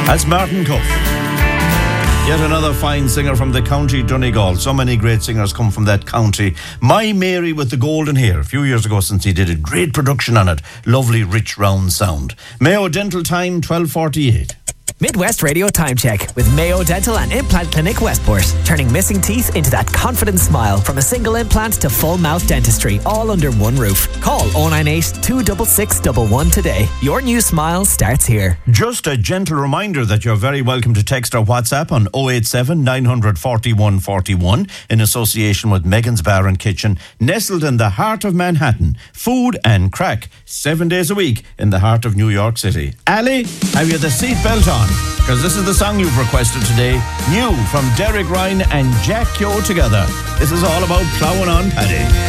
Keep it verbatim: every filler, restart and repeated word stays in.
That's Martin Cuff. Yet another fine singer from the county Donegal. So many great singers come from that county. My Mary with the golden hair. A few years ago since he did a great production on it. Lovely, rich, round sound. Mayo Dental Time, twelve forty-eight. Midwest Radio Time Check with Mayo Dental and Implant Clinic Westport. Turning missing teeth into that confident smile. From a single implant to full mouth dentistry, all under one roof. Call oh nine eight, two six six, one one today. Your new smile starts here. Just a gentle reminder that you're very welcome to text or WhatsApp on oh eight seven, nine four one, four one in association with Megan's Bar and Kitchen, nestled in the heart of Manhattan. Food and crack, seven days a week in the heart of New York City. Ali, have you the seatbelt on? Because this is the song you've requested today. New from Derek Ryan and Jack Yo together. This is all about ploughing on paddy.